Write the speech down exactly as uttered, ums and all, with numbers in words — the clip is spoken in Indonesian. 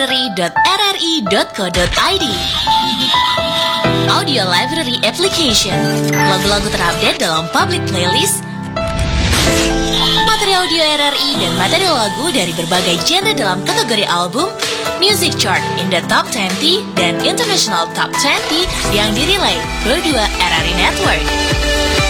library dot r r i dot co dot i d. Audio Library Application. Lagu-lagu terupdate dalam public playlist, materi audio R R I dan materi lagu dari berbagai genre dalam kategori album, music chart in the top dua puluh, dan international top dua puluh yang dinilai Pro dua R R I Network.